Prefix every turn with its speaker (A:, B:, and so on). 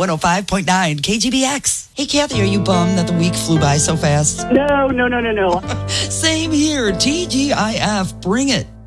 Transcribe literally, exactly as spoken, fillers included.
A: one oh five point nine K G B X. Hey, Kathy, are you bummed that the week flew by so fast?
B: No, no, no, no, no.
A: Same here. T G I F. Bring it.